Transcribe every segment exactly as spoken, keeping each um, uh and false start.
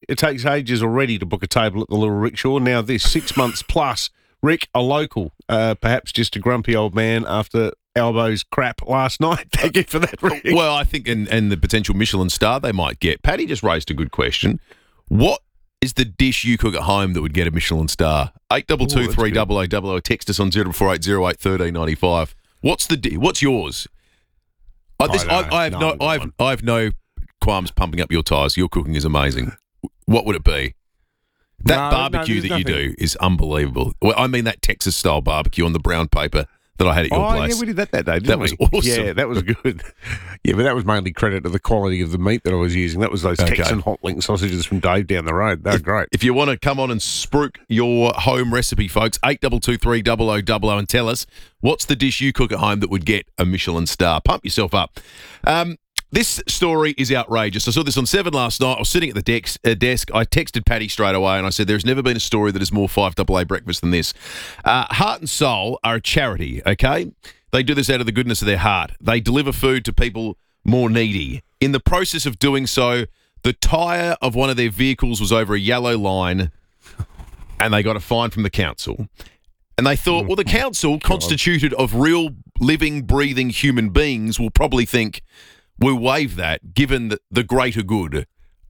it takes ages already to book a table at the Little Rickshaw. Now this, six months plus. Rick, a local, uh, perhaps just a grumpy old man after elbows crap last night. Thank you for that, Rick. Well, I think, and, and the potential Michelin star they might get. Paddy just raised a good question. What is the dish you cook at home that would get a Michelin star? eight two two three double oh double oh. Text us on zero four eight zero eight one three nine five. What's the di- What's yours? I, this, I I, don't know. I have No, no, I've got I have, one. I have no qualms pumping up your tyres. Your cooking is amazing. What would it be? That No, no, barbecue there's that you nothing. do is unbelievable. Well, I mean that Texas-style barbecue on the brown paper that I had at your Oh, place. yeah, we did that that day, didn't That we? was awesome. Yeah, that was good. Yeah, but that was mainly credit to the quality of the meat that I was using. That was those Okay. Texan hot link sausages from Dave down the road. They were great. If you want to come on and spruik your home recipe, folks, eight two two three double oh double oh and tell us what's the dish you cook at home that would get a Michelin star. Pump yourself up. Um, this story is outrageous. I saw this on Seven last night. I was sitting at the desk. Uh, desk. I texted Paddy straight away and I said, there's never been a story that is more five A A breakfast than this. Uh, Heart and Soul are a charity, okay? They do this out of the goodness of their heart. They deliver food to people more needy. In the process of doing so, the tyre of one of their vehicles was over a yellow line and they got a fine from the council. And they thought, well, the council, constituted of real, living, breathing human beings, will probably think, we'll waive that, given the, the greater good.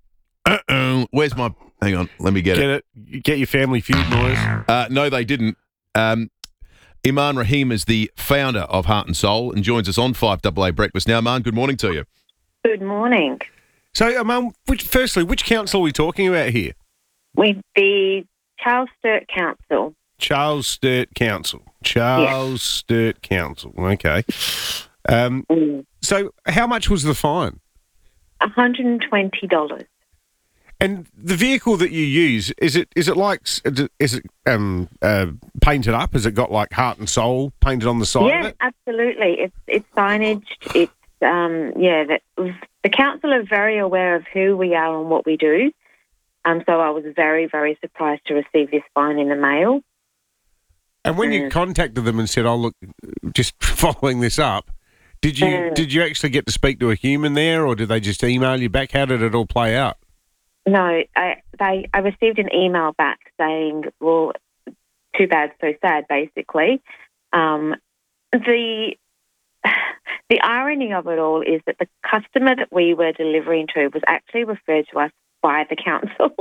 Uh-oh. Where's my... Hang on, let me get, Get it. it? Get your Family Feud noise. Uh, no, they didn't. Um, Iman Rahim is the founder of Heart and Soul and joins us on five A A Breakfast. Now, Iman, good morning to you. Good morning. So, um, which, firstly, which council are we talking about here? With the Charles Sturt Council. Charles Sturt Council. Charles Sturt Council. Okay. Um, Mm. so, how much was the fine? one hundred twenty dollars. And the vehicle that you use, is it is it like is it um, uh, painted up? Has it got like Heart and Soul painted on the side Yeah, of it? absolutely. It's it's signage. It's um yeah. That the council are very aware of who we are and what we do. Um, so I was very very surprised to receive this fine in the mail. And when you Mm. contacted them and said, "Oh, look, just following this up," did you Mm. did you actually get to speak to a human there, or did they just email you back? How did it all play out? No, I they I received an email back saying, "Well, too bad, so sad." Basically, um, the the irony of it all is that the customer that we were delivering to was actually referred to us by the council,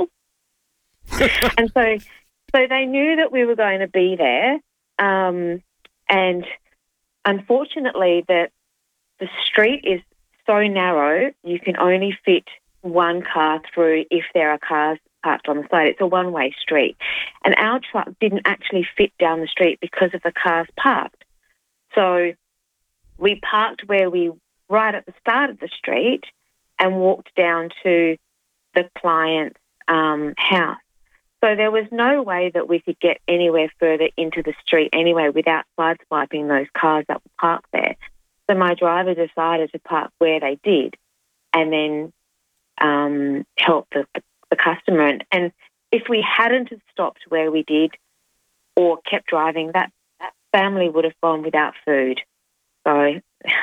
and so so they knew that we were going to be there, um, and unfortunately, the the street is so narrow you can only fit one car through if there are cars parked on the side. It's a one-way street. And our truck didn't actually fit down the street because of the cars parked. So we parked where we, right at the start of the street, and walked down to the client's um, house. So there was no way that we could get anywhere further into the street anyway without sideswiping those cars that were parked there. So my driver decided to park where they did and then Um, help the, the, the customer. And, and if we hadn't have stopped where we did or kept driving, that, that family would have gone without food. So,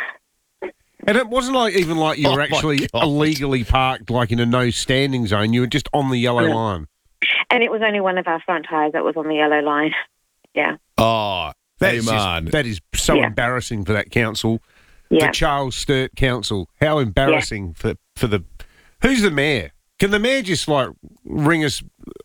And it wasn't like even like you Oh were my actually God. illegally parked, like in a no standing zone. You were just on the yellow Yeah. line. and it was only one of our front tyres that was on the yellow line. Yeah. Oh, That is Iman. just, that is so Yeah. embarrassing for that council, Yeah. the Charles Sturt Council. How embarrassing for for the. Who's the mayor? Can the mayor just like ring us?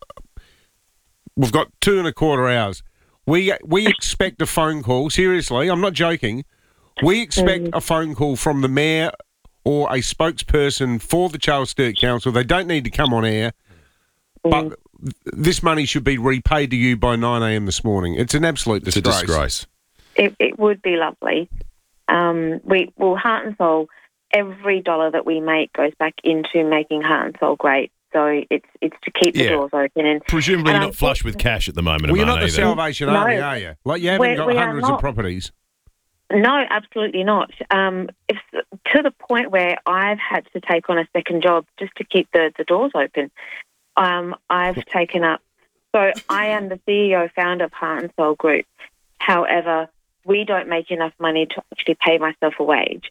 We've got two and a quarter hours. We we expect a phone call. Seriously, I'm not joking. We expect a phone call from the mayor or a spokesperson for the Charles Sturt Council. They don't need to come on air, but this money should be repaid to you by nine a.m. this morning. It's an absolute It's a disgrace. disgrace. It, it would be lovely. Um, we well, Heart and Soul, every dollar that we make goes back into making Heart and Soul great. So it's it's to keep the Yeah. doors open. And Presumably And you're not flush with cash at the moment, Well, you're Iman, not the either. Salvation No. Army, are you? Like you haven't We- got we are hundreds of not. properties. No, absolutely not. Um, it's to the point where I've had to take on a second job just to keep the, the doors open. Um, I've taken up, so I am the C E O founder of Heart and Soul Group. However, we don't make enough money to actually pay myself a wage.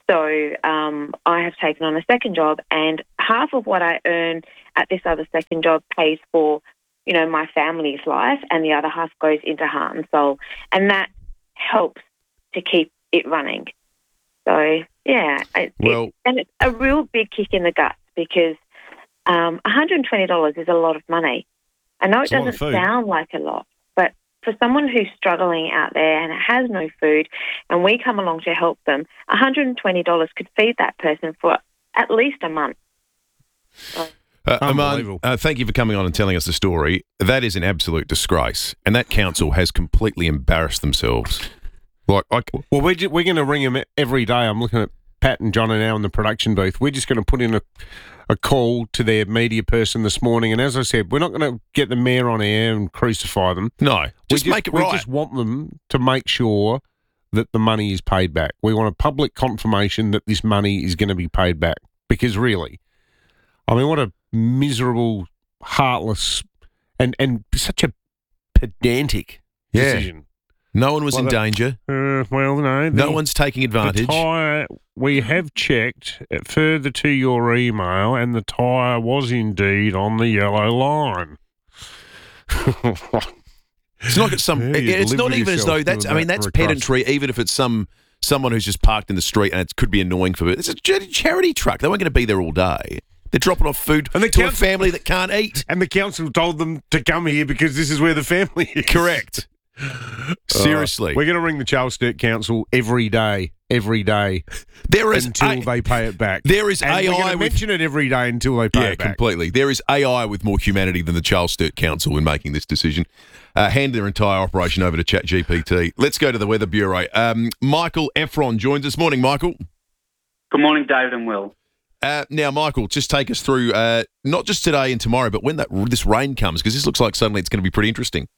So um, I have taken on a second job, and half of what I earn at this other second job pays for, you know, my family's life, and the other half goes into Heart and Soul, and that helps to keep it running. So yeah, it, Well- it, and it's a real big kick in the guts because um, one hundred twenty dollars is a lot of money. I know it It's a lot of doesn't food. sound like a lot, but for someone who's struggling out there and has no food, and we come along to help them, one hundred twenty dollars could feed that person for at least a month. So, Uh, Aman, Unbelievable. uh, thank you for coming on and telling us the story. That is an absolute disgrace, and that council has completely embarrassed themselves. Like, I, Well, we're, ju- we're going to ring them every day. I'm looking at Pat and John are now in the production booth. We're just going to put in a, a call to their media person this morning. And as I said, we're not going to get the mayor on air and crucify them. no, We just make it we right. just want them to make sure that the money is paid back. We want a public confirmation that this money is going to be paid back. Because really, I mean, what a miserable, heartless, and, and such a pedantic Yeah. decision. No one was Well, in the- danger. Uh, well, no. No the- one's taking The advantage. tyre, we have checked uh, further to your email, and the tyre was indeed on the yellow line. It's not at some. Yeah, it- you it's live not with even as yourself though that's. doing I mean, that that's for a crust. pedantry. Even if it's some someone who's just parked in the street and it could be annoying for it. It's a cha- charity truck. They weren't going to be there all day. They're dropping off food And the to a council- family that can't eat. And the council told them to come here because this is where the family is. Correct. Seriously, Uh, we're going to ring the Charles Sturt Council every day, every day, there is until a- they pay it back. there is and A we're going I to with mention it every day until they pay yeah, it back. completely. There is A I with more humanity than the Charles Sturt Council in making this decision. Uh, hand their entire operation over to ChatGPT. Let's go to the Weather Bureau. Um, Michael Efron joins us. Morning, Michael. Good morning, David and Will. Uh, now, Michael, just take us through uh, not just today and tomorrow, but when that this rain comes, because this looks like suddenly it's going to be pretty interesting.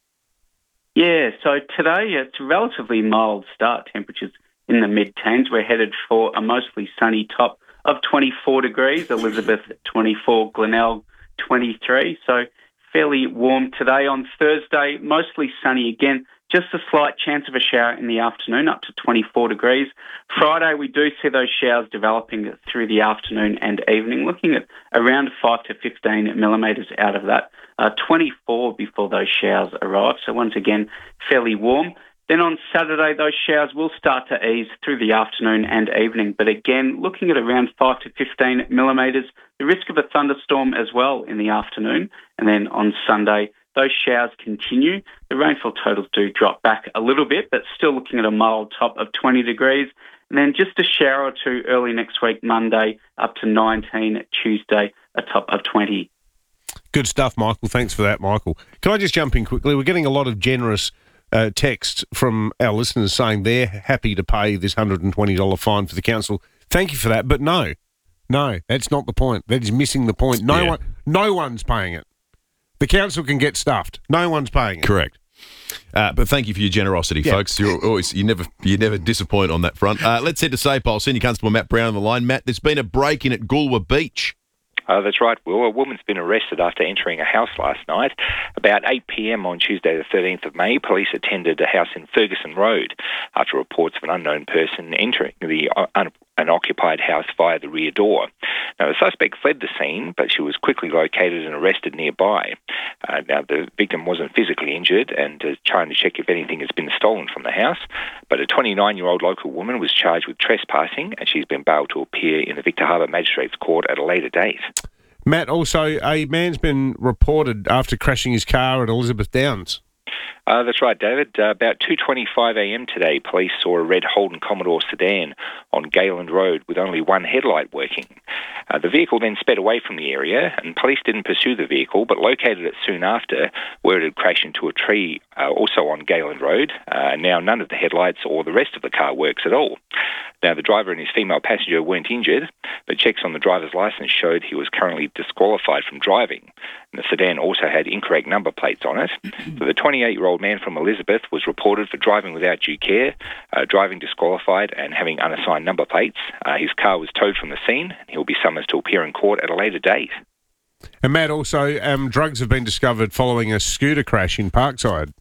Yeah, so today it's a relatively mild start. Temperatures in the mid-teens. We're headed for a mostly sunny top of twenty-four degrees. Elizabeth twenty-four, Glenelg twenty-three. So fairly warm today. On Thursday, mostly sunny again. Just a slight chance of a shower in the afternoon, up to twenty-four degrees. Friday, we do see those showers developing through the afternoon and evening, looking at around five to fifteen millimetres out of that. Uh, twenty-four before those showers arrive. So once again, fairly warm. Then on Saturday, those showers will start to ease through the afternoon and evening. But again, looking at around five to fifteen millimetres, the risk of a thunderstorm as well in the afternoon. And then on Sunday, those showers continue. The rainfall totals do drop back a little bit, but still looking at a mild top of twenty degrees. And then just a shower or two early next week, Monday, up to nineteen, Tuesday, a top of twenty. Good stuff, Michael. Thanks for that, Michael. Can I just jump in quickly? We're getting a lot of generous uh, texts from our listeners saying they're happy to pay this one hundred twenty dollars fine for the council. Thank you for that, but no, no, that's not the point. That is missing the point. No Yeah. one, no one's paying it. The council can get stuffed. No one's paying it. Correct. Uh, but thank you for your generosity, Yeah. folks. You're always you never you never disappoint on that front. Uh, let's head to SAPOL. Senior Constable Matt Brown on the line. Matt, there's been a break-in at Goolwa Beach. Uh, that's right, Will. A woman's been arrested after entering a house last night. About eight p.m. on Tuesday the thirteenth of May, police attended a house in Ferguson Road after reports of an unknown person entering the uh, un- unoccupied house via the rear door. Now, the suspect fled the scene, but she was quickly located and arrested nearby. Uh, now, the victim wasn't physically injured and is trying to check if anything has been stolen from the house, but a twenty-nine-year-old local woman was charged with trespassing and she's been bailed to appear in the Victor Harbour Magistrates Court at a later date. Matt, also, a man's been reported after crashing his car at Elizabeth Downs. Uh, that's right, David. Uh, about two twenty-five a.m. today, police saw a red Holden Commodore sedan on Gayland Road with only one headlight working. Uh, the vehicle then sped away from the area, and police didn't pursue the vehicle, but located it soon after, where it had crashed into a tree, uh, also on Gayland Road. Uh, now, none of the headlights or the rest of the car works at all. Now, the driver and his female passenger weren't injured, but checks on the driver's licence showed he was currently disqualified from driving. And the sedan also had incorrect number plates on it. So the twenty-eight-year-old man from Elizabeth was reported for driving without due care, uh, driving disqualified and having unassigned number plates. Uh, his car was towed from the scene. He'll be summoned to appear in court at a later date. And Matt, also, um, drugs have been discovered following a scooter crash in Parkside.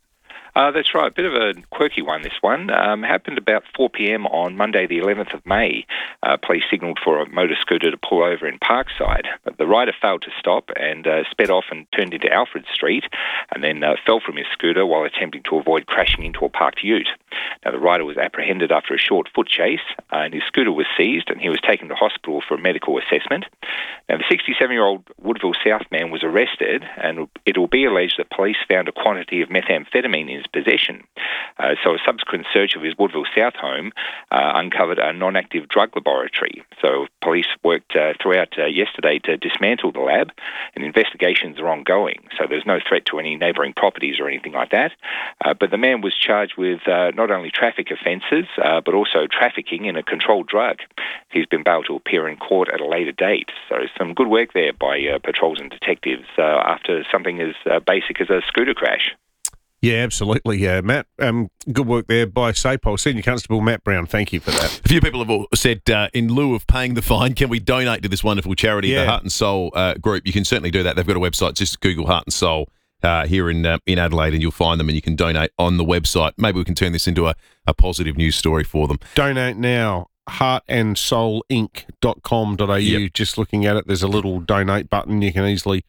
Uh, that's right. Bit of a quirky one, this one. Um, happened about four p.m. on Monday, the eleventh of May. Uh, police signalled for a motor scooter to pull over in Parkside, but the rider failed to stop and uh, sped off and turned into Alfred Street and then uh, fell from his scooter while attempting to avoid crashing into a parked ute. Now, the rider was apprehended after a short foot chase uh, and his scooter was seized and he was taken to hospital for a medical assessment. Now, the sixty-seven-year-old Woodville South man was arrested and it will be alleged that police found a quantity of methamphetamine in his possession. Uh, so a subsequent search of his Woodville South home uh, uncovered a non-active drug laboratory. So police worked uh, throughout uh, yesterday to dismantle the lab and investigations are ongoing. So there's no threat to any neighbouring properties or anything like that. Uh, but the man was charged with uh, not only traffic offences uh, but also trafficking in a controlled drug. He's been bailed to appear in court at a later date. So some good work there by uh, patrols and detectives uh, after something as uh, basic as a scooter crash. Yeah, absolutely, uh, Matt. Um, good work there by SAPOL. Senior Constable Matt Brown, thank you for that. A few people have all said, uh, in lieu of paying the fine, can we donate to this wonderful charity, Yeah. the Heart and Soul uh, group? You can certainly do that. They've got a website. Just Google Heart and Soul uh, here in uh, in Adelaide and you'll find them and you can donate on the website. Maybe we can turn this into a, a positive news story for them. Donate now, heart and soul inc dot com dot a u. Yep. Just looking at it, there's a little donate button. You can easily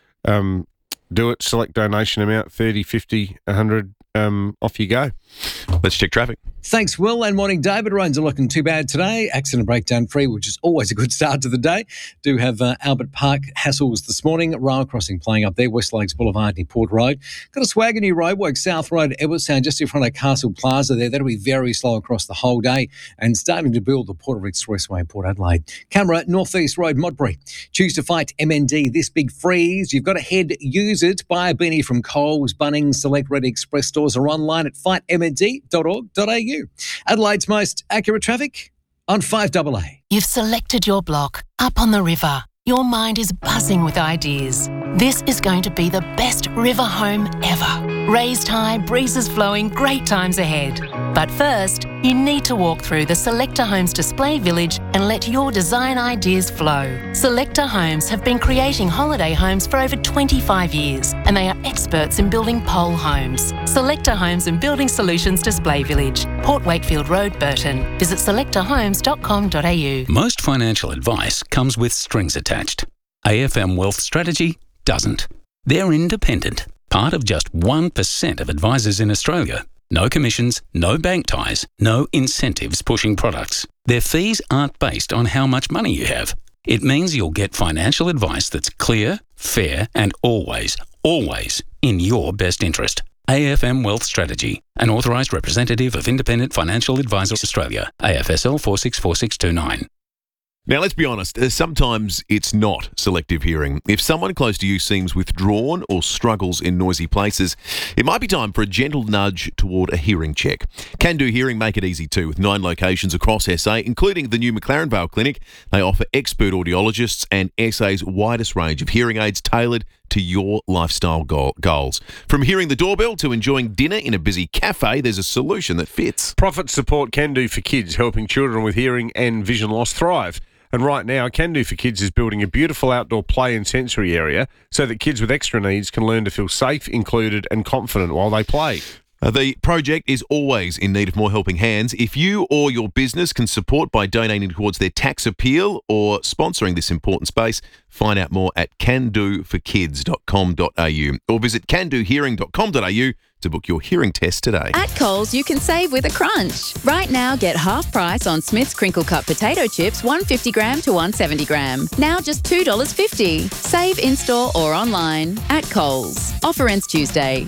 um, do it, select donation amount, thirty, fifty, one hundred, um, off you go. Let's check traffic. Thanks, Will, and morning, David. Roads are looking too bad today. Accident breakdown free, which is always a good start to the day. Do have uh, Albert Park hassles this morning. Rail crossing playing up there, West Lakes Boulevard near Port Road. Got a swagger new roadwork, South Road, Edwardstown, just in front of Castle Plaza there. That'll be very slow across the whole day and starting to build the Port Expressway in Port Adelaide. Camera, Northeast Road, Modbury. Choose to fight M N D this big freeze. You've got to head, use it. Buy a beanie from Coles, Bunnings, Select Red Express stores or online at fight m n d dot org dot a u. Adelaide's most accurate traffic on five A A. You've selected your block up on the river. Your mind is buzzing with ideas. This is going to be the best river home ever. Raised high, breezes flowing, great times ahead. But first, you need to walk through the Selector Homes display village and let your design ideas flow. Selector Homes have been creating holiday homes for over twenty-five years and they are experts in building pole homes. Selector Homes and Building Solutions Display Village, Port Wakefield Road, Burton. Visit selector homes dot com dot a u. Most financial advice comes with strings attached. A F M Wealth Strategy doesn't. They're independent, part of just one percent of advisors in Australia. No commissions, no bank ties, no incentives pushing products. Their fees aren't based on how much money you have. It means you'll get financial advice that's clear, fair, and always, always in your best interest. A F M Wealth Strategy, an authorised representative of Independent Financial Advisors Australia, A F S L four six four six two nine. Now, let's be honest, uh, sometimes it's not selective hearing. If someone close to you seems withdrawn or struggles in noisy places, it might be time for a gentle nudge toward a hearing check. Can Do Hearing make it easy too, with nine locations across S A, including the new McLaren Vale Clinic. They offer expert audiologists and S A's widest range of hearing aids tailored to your lifestyle goal- goals. From hearing the doorbell to enjoying dinner in a busy cafe, there's a solution that fits. Profit Support Can Do for Kids, helping children with hearing and vision loss thrive. And right now, Can Do for Kids is building a beautiful outdoor play and sensory area so that kids with extra needs can learn to feel safe, included and confident while they play. Uh, the project is always in need of more helping hands. If you or your business can support by donating towards their tax appeal or sponsoring this important space, find out more at can do for kids dot com dot a u or visit can do hearing dot com dot a u to book your hearing test today. At Coles, you can save with a crunch. Right now, get half price on Smith's Crinkle Cut potato chips, one hundred fifty gram to one hundred seventy gram. Now just two dollars fifty. Save in-store or online at Coles. Offer ends Tuesday.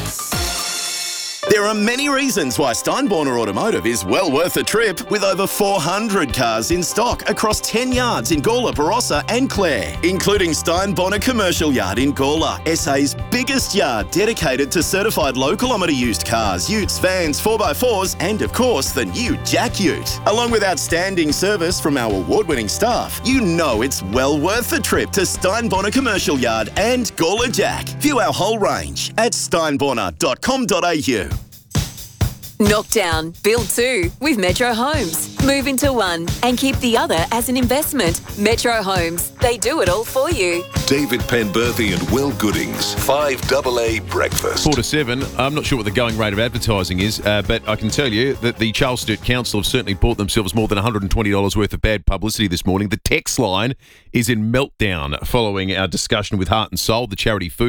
There are many reasons why Steinborner Automotive is well worth a trip, with over four hundred cars in stock across ten yards in Gawler, Barossa and Clare, including Steinborner Commercial Yard in Gawler, S A's biggest yard dedicated to certified low-kilometre used cars, utes, vans, four by fours and, of course, the new Jack Ute. Along with outstanding service from our award-winning staff, you know it's well worth the trip to Steinborner Commercial Yard and Gawler Jack. View our whole range at steinborner dot com dot a u. Knock down, build two with Metro Homes. Move into one and keep the other as an investment. Metro Homes, they do it all for you. David Penberthy and Will Goodings, five double A Breakfast. Four to seven. I'm not sure what the going rate of advertising is, uh, but I can tell you that the Charles Sturt Council have certainly bought themselves more than one hundred twenty dollars worth of bad publicity this morning. The text line is in meltdown following our discussion with Heart and Soul, the charity food